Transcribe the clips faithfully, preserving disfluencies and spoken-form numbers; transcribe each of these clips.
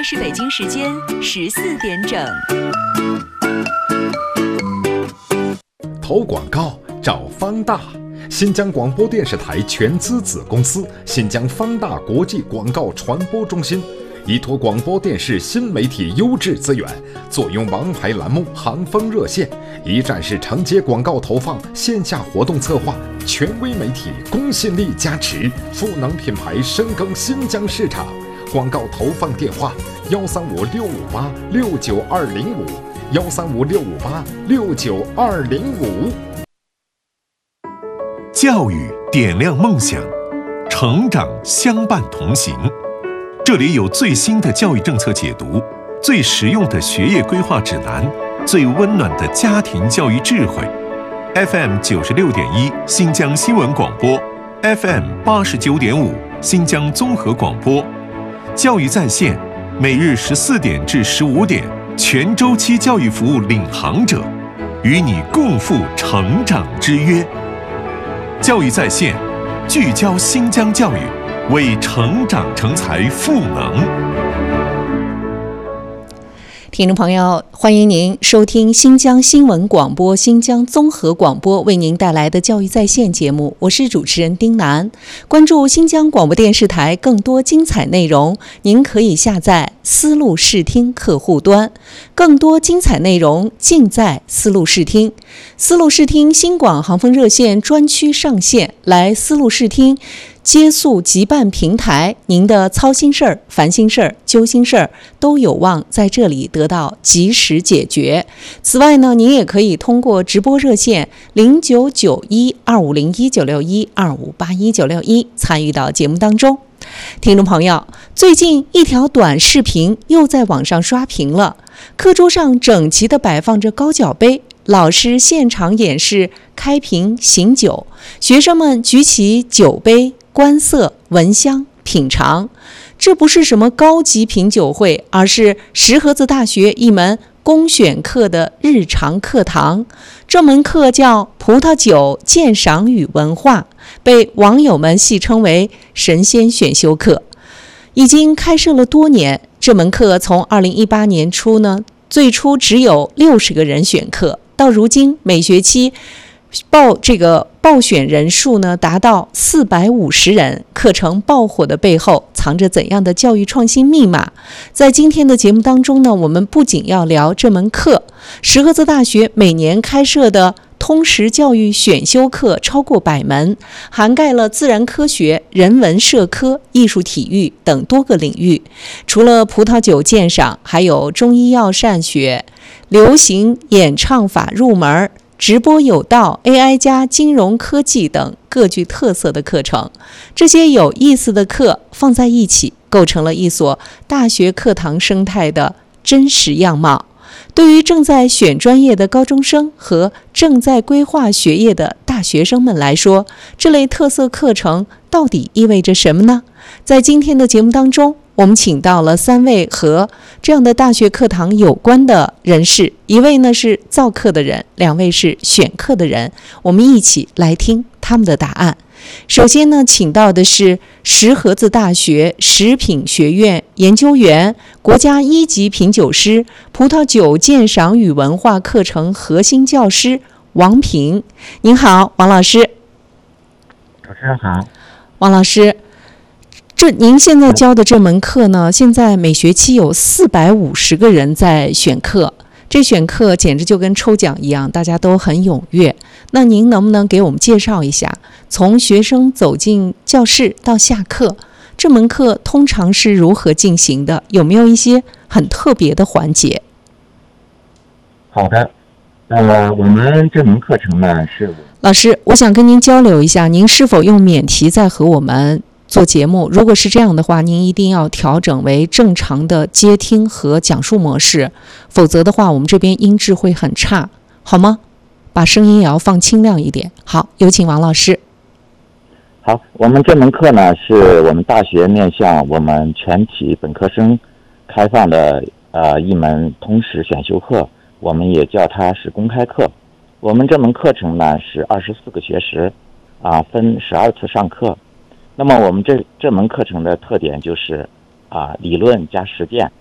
在是北京时间十四点整。 投广告找方大，新疆广播电视台全资子公司新疆方大国际广告传播中心，依托广播电视新媒体优质资源，坐拥王牌栏目行风热线，一站式承接广告投放、线下活动策划，权威媒体公信力加持，赋能品牌深耕新疆市场。广告投放电话：幺三五六五八六九二零五，幺三五六五八六九二零五。 教育点亮梦想，成长相伴同行。这里有最新的教育政策解读，最实用的学业规划指南，最温暖的家庭教育智慧。F M 九十六点一新疆新闻广播 ，F M 八十九点五新疆综合广播。教育在线，每日十四点至十五点，全周期教育服务领航者，与你共赴成长之约。教育在线，聚焦新疆教育，为成长成才赋能。 听众朋友，欢迎您收听新疆新闻广播、新疆综合广播为您带来的教育在线节目，我是主持人丁楠。关注新疆广播电视台更多精彩内容，您可以下载思路视听客户端，更多精彩内容尽在思路视听。思路视听新广航风热线专区上线，来思路视听接诉急办平台，您的操心事儿、烦心事儿、揪心事儿都有望在这里得到及时解决。此外呢，您也可以通过直播热线零九九一二五零一九六一二五八一九六一参与到节目当中。听众朋友，最近一条短视频又在网上刷屏了，课桌上整齐地摆放着高脚杯，老师现场演示开瓶醒酒，学生们举起酒杯观色闻香品尝。这不是什么高级品酒会，而是石河子大学一门公选课的日常课堂。这门课叫葡萄酒鉴赏与文化，被网友们戏称为神仙选修课。已经开设了多年，这门课从二零一八年初呢，最初只有六十个人选课，到如今每学期报这个报选人数呢达到四百五十人，课程爆火的背后藏着怎样的教育创新密码？在今天的节目当中呢，我们不仅要聊这门课，石河子大学每年开设的通识教育选修课超过百门，涵盖了自然科学、人文社科、艺术体育等多个领域。除了葡萄酒鉴赏，还有中医药膳学、流行演唱法入门、直播有道、A I 加金融科技等各具特色的课程。这些有意思的课放在一起，构成了一所大学课堂生态的真实样貌。对于正在选专业的高中生和正在规划学业的大学生们来说，这类特色课程到底意味着什么呢？在今天的节目当中，我们请到了三位和这样的大学课堂有关的人士，一位呢是造课的人，两位是选课的人，我们一起来听他们的答案。首先呢，请到的是石河子大学食品学院研究员、国家一级品酒师、葡萄酒鉴赏与文化课程核心教师王平。您好，王老师。 主持人好。 王老师，这您现在教的这门课呢，现在每学期有四百五十个人在选课，这选课简直就跟抽奖一样，大家都很踊跃。那您能不能给我们介绍一下，从学生走进教室到下课，这门课通常是如何进行的？有没有一些很特别的环节？ 好的，呃，我们这门课程呢是…… 老师，我想跟您交流一下，您是否用免提在和我们做节目？如果是这样的话，您一定要调整为正常的接听和讲述模式，否则的话，我们这边音质会很差，好吗？把声音也要放清亮一点。好，有请王老师。 好，我们这门课呢是我们大学面向我们全体本科生开放的呃一门通识选修课，我们也叫它是公开课。我们这门课程呢是二十四个学时，啊，分十二次上课。那么我们这这门课程的特点就是啊理论加实践，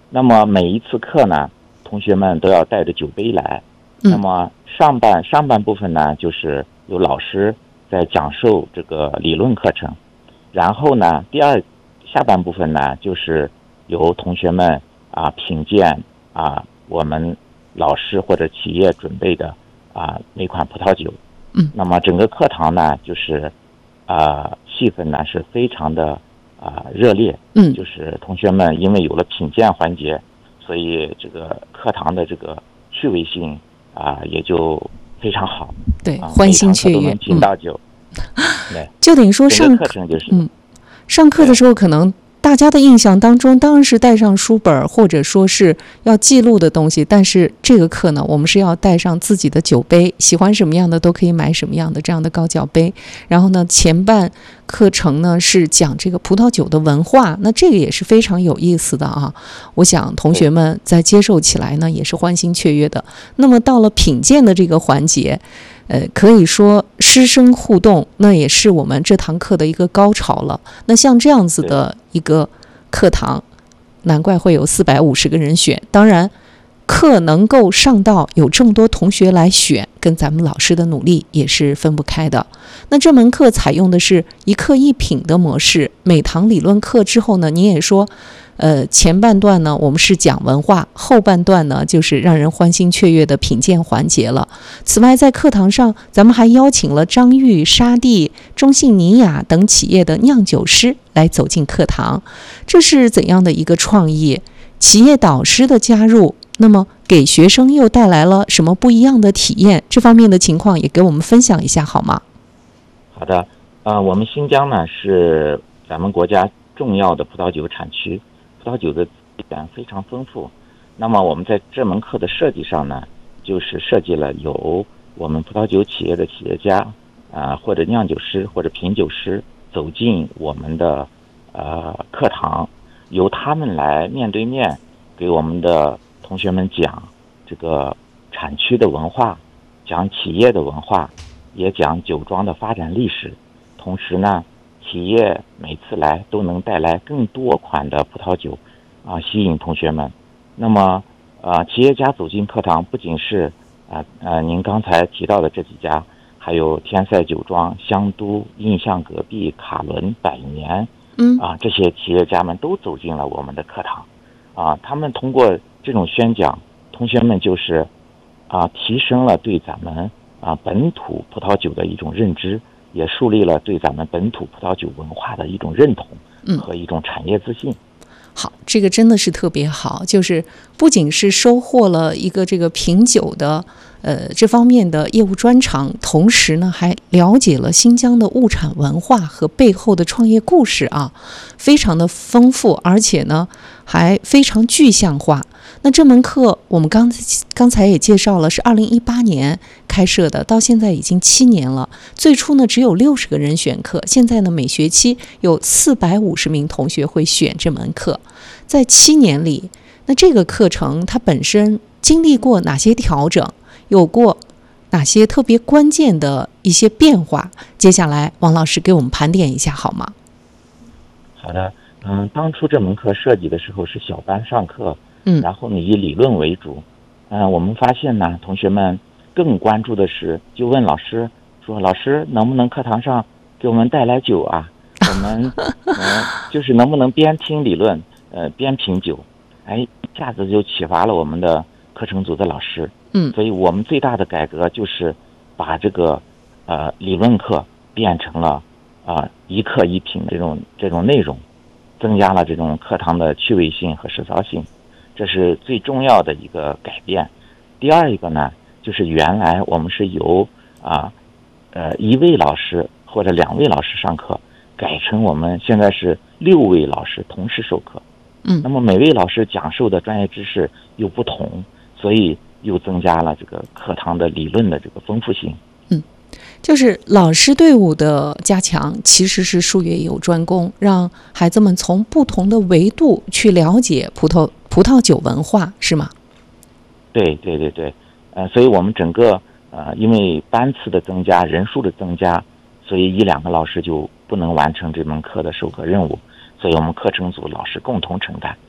那么每一次课呢，同学们都要带着酒杯来。 嗯、 那么上半上半部分呢，就是有老师在讲授这个理论课程，然后呢，第二下半部分呢，就是由同学们啊品鉴啊我们老师或者企业准备的啊每款葡萄酒。 嗯， 那么整个课堂呢，就是啊气氛呢是非常的啊热烈。 嗯， 就是同学们因为有了品鉴环节，所以这个课堂的这个趣味性啊也就非常好。 对， 啊、 欢欣雀跃， 品到酒。嗯、对， 就等于说上课程就是嗯，上课的时候可能大家的印象当中当然是带上书本或者说是要记录的东西，但是这个课呢，我们是要带上自己的酒杯，喜欢什么样的都可以买什么样的这样的高脚杯。然后呢，前半课程呢是讲这个葡萄酒的文化，那这个也是非常有意思的啊。我想同学们在接受起来呢也是欢欣雀跃的。那么到了品鉴的这个环节，呃，可以说师生互动，那也是我们这堂课的一个高潮了。那像这样子的一个课堂，难怪会有四百五十个人选。当然，课能够上到有这么多同学来选，跟咱们老师的努力也是分不开的。那这门课采用的是一课一品的模式，每堂理论课之后呢，你也说呃，前半段呢我们是讲文化，后半段呢就是让人欢欣雀跃的品鉴环节了。此外，在课堂上咱们还邀请了张裕、沙地、中信尼雅等企业的酿酒师来走进课堂。这是怎样的一个创意？企业导师的加入，那么给学生又带来了什么不一样的体验？这方面的情况也给我们分享一下好吗？ 好的，呃，我们新疆呢是咱们国家重要的葡萄酒产区，葡萄酒的资源非常丰富。那么我们在这门课的设计上呢，就是设计了由我们葡萄酒企业的企业家啊、呃，或者酿酒师或者品酒师走进我们的呃课堂，由他们来面对面给我们的同学们讲这个产区的文化，讲企业的文化，也讲酒庄的发展历史。同时呢，企业每次来都能带来更多款的葡萄酒啊，吸引同学们。那么呃，企业家走进课堂，不仅是啊 呃, 呃您刚才提到的这几家，还有天赛酒庄、香都、印象隔壁、卡伦、百年， 嗯啊，这些企业家们都走进了我们的课堂啊。他们通过这种宣讲，同学们就是啊提升了对咱们啊本土葡萄酒的一种认知，也树立了对咱们本土葡萄酒文化的一种认同和一种产业自信。嗯好，这个真的是特别好，就是不仅是收获了一个这个品酒的呃这方面的业务专长，同时呢还了解了新疆的物产文化和背后的创业故事啊，非常的丰富，而且呢还非常具象化。那这门课我们刚刚才也介绍了，是二零一八年开设的，到现在已经七年了。最初呢只有六十个人选课，现在呢每学期有四百五十名同学会选这门课。在七年里，那这个课程它本身经历过哪些调整，有过哪些特别关键的一些变化？接下来王老师给我们盘点一下好吗？ 好的，嗯，当初这门课设计的时候是小班上课， 嗯， 然后呢以理论为主，嗯、呃，我们发现呢，同学们更关注的是，就问老师说，老师能不能课堂上给我们带来酒啊？我们呃就是能不能边听理论，呃边品酒？哎，一下子就启发了我们的课程组的老师。 嗯， 所以我们最大的改革就是把这个呃理论课变成了啊、呃、一课一品这种这种内容，增加了这种课堂的趣味性和实操性，这是最重要的一个改变。第二一个呢，就是原来我们是由啊呃一位老师或者两位老师上课，改成我们现在是六位老师同时授课。 嗯， 那么每位老师讲授的专业知识又不同，所以又增加了这个课堂的理论的这个丰富性。 嗯，就是老师队伍的加强，其实是术业有专攻，让孩子们从不同的维度去了解葡萄葡萄酒文化，是吗？ 对对对对，呃，所以我们整个呃，因为班次的增加、人数的增加，所以一两个老师就不能完成这门课的授课任务，所以我们课程组老师共同承担。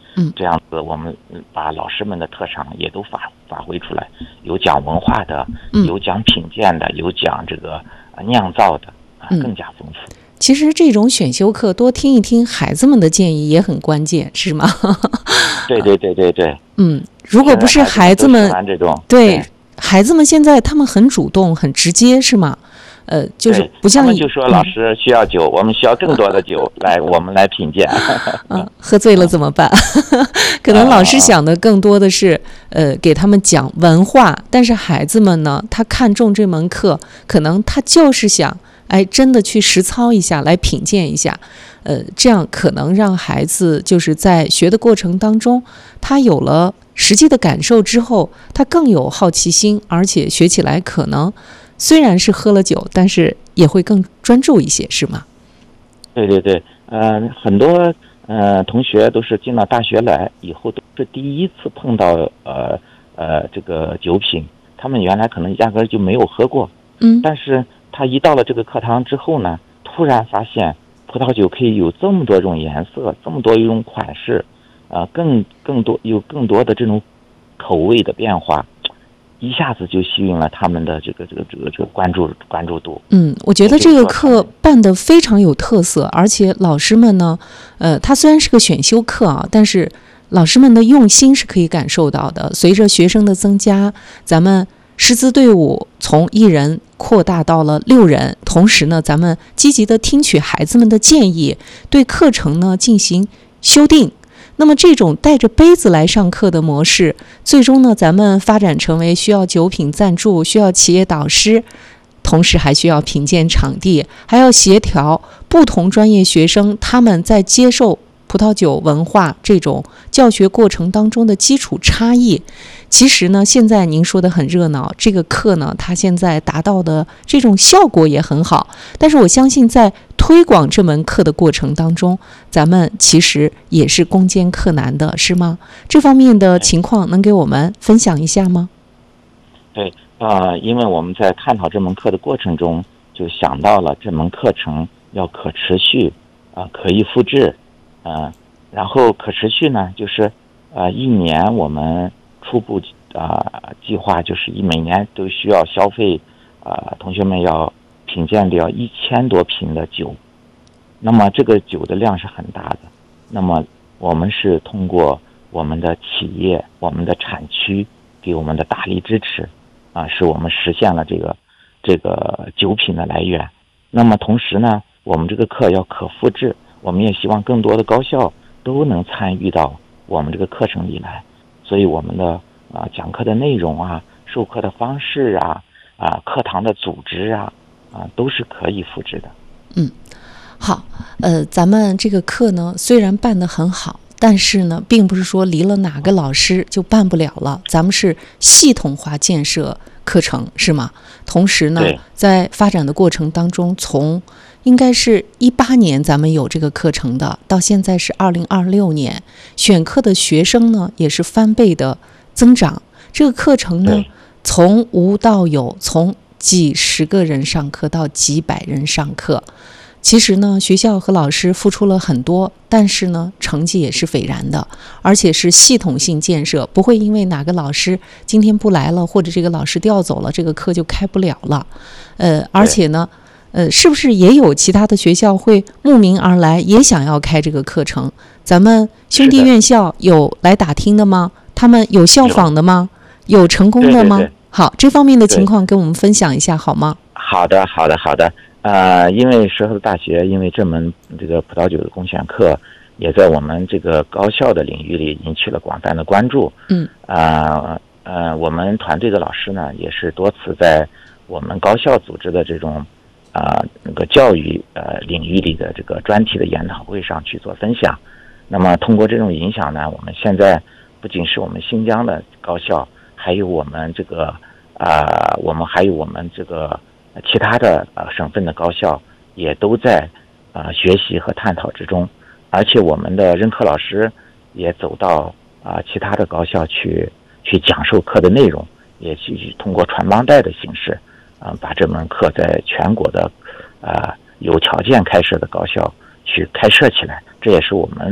嗯， 这样子我们把老师们的特长也都发发挥出来，有讲文化的，有讲品鉴的，有讲这个酿造的啊，更加丰富。 其实这种选修课多听一听孩子们的建议也很关键，是吗？ 对对对对对。 嗯，如果不是孩子们， 这种对，对孩子们现在他们很主动、很直接，是吗？呃，就是不像他们就说老师需要酒，嗯、我们需要更多的酒来，我们来品鉴。 嗯，喝醉了怎么办？可能老师想的更多的是，呃，给他们讲文化，但是孩子们呢，他看重这门课，可能他就是想。哎，真的去实操一下，来品鉴一下，呃，这样可能让孩子就是在学的过程当中，他有了实际的感受之后，他更有好奇心，而且学起来可能虽然是喝了酒，但是也会更专注一些，是吗？ 对对对，呃，很多呃同学都是进了大学来以后都是第一次碰到呃呃这个酒品，他们原来可能压根就没有喝过， 嗯， 但是。他一到了这个课堂之后呢，突然发现葡萄酒可以有这么多种颜色，这么多一种款式，呃，更更多有更多的这种口味的变化，一下子就吸引了他们的这个这个这个这个关注关注度。 嗯，我觉得这个课办得非常有特色，而且老师们呢，呃，它虽然是个选修课啊，但是老师们的用心是可以感受到的。随着学生的增加，咱们师资队伍从一人扩大到了六人，同时呢，咱们积极的听取孩子们的建议，对课程呢进行修订。那么这种带着杯子来上课的模式，最终呢，咱们发展成为需要酒品赞助，需要企业导师，同时还需要品鉴场地，还要协调不同专业学生他们在接受葡萄酒文化这种教学过程当中的基础差异。其实呢，现在您说的很热闹，这个课呢，它现在达到的这种效果也很好。但是我相信，在推广这门课的过程当中，咱们其实也是攻坚克难的，是吗？这方面的情况能给我们分享一下吗？ 对，呃，因为我们在探讨这门课的过程中，就想到了这门课程要可持续，啊、呃，可以复制，呃，然后可持续呢，就是呃，一年我们初步啊、呃、计划就是一每年都需要消费啊、呃，同学们要品鉴掉一千多瓶的酒，那么这个酒的量是很大的。那么我们是通过我们的企业、我们的产区给我们的大力支持啊、呃，使我们实现了这个这个酒品的来源。那么同时呢，我们这个课要可复制，我们也希望更多的高校都能参与到我们这个课程里来。所以我们的啊、呃、讲课的内容啊、授课的方式啊、啊、呃、课堂的组织啊啊、呃、都是可以复制的。 嗯，好，呃，咱们这个课呢虽然办得很好，但是呢，并不是说离了哪个老师就办不了了。咱们是系统化建设课程，是吗？同时呢，在发展的过程当中，从应该是一八年咱们有这个课程的，到现在是二零二六年，选课的学生呢也是翻倍的增长。这个课程呢，从无到有，从几十个人上课到几百人上课。其实呢，学校和老师付出了很多，但是呢，成绩也是斐然的，而且是系统性建设，不会因为哪个老师今天不来了，或者这个老师调走了，这个课就开不了了。呃，而且呢，呃，是不是也有其他的学校会慕名而来，也想要开这个课程？咱们兄弟院校有来打听的吗？他们有效仿的吗？有成功的吗？ 对对对， 好，这方面的情况跟我们分享一下好吗？ 好的，好的，好的。呃，因为石河大学，因为这门这个葡萄酒的公选课，也在我们这个高校的领域里引起了广泛的关注。 嗯， 呃呃，我们团队的老师呢，也是多次在我们高校组织的这种啊、呃、那个教育呃领域里的这个专题的研讨会上去做分享。那么通过这种影响呢，我们现在不仅是我们新疆的高校，还有我们这个啊、呃，我们还有我们这个。其他的呃省份的高校也都在呃学习和探讨之中，而且我们的任课老师也走到啊、呃、其他的高校去去讲授课的内容，也去通过传帮带的形式啊、呃、把这门课在全国的啊、呃、有条件开设的高校去开设起来。这也是我们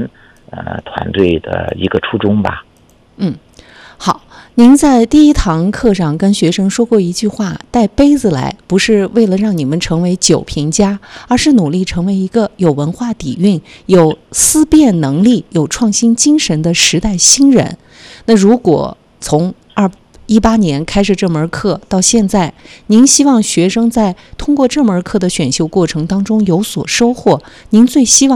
呃团队的一个初衷吧。 嗯，好。您在第一堂课上跟学生说过一句话，带杯子来不是为了让你们成为酒评家，而是努力成为一个有文化底蕴、有思辨能力、有创新精神的时代新人。那如果从二一八年开始这门课到现在，您希望学生在通过这门课的选修过程当中有所收获，您最希望